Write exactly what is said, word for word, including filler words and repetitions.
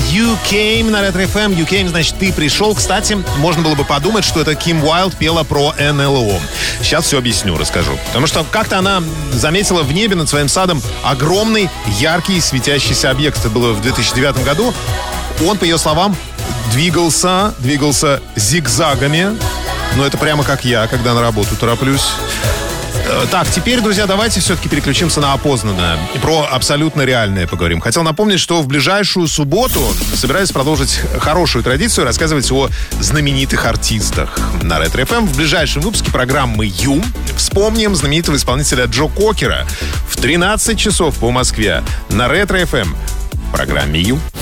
You Came на Ретро эф эм. You Came, значит, ты пришел. Кстати, можно было бы подумать, что это Ким Уайлд пела про эн эл о. Сейчас все объясню, расскажу. Потому что как-то она заметила в небе над своим садом огромный, яркий, светящийся объект. Это было в две тысячи девятом году. Он, по ее словам, двигался, двигался зигзагами. Но это прямо как я, когда на работу тороплюсь. Так, теперь, друзья, давайте все-таки переключимся на опознанное. И про абсолютно реальное поговорим. Хотел напомнить, что в ближайшую субботу собираюсь продолжить хорошую традицию, рассказывать о знаменитых артистах на Ретро эф эм. В ближайшем выпуске программы «Ю» вспомним знаменитого исполнителя Джо Кокера в тринадцать часов по Москве на Ретро эф эм в программе «Ю».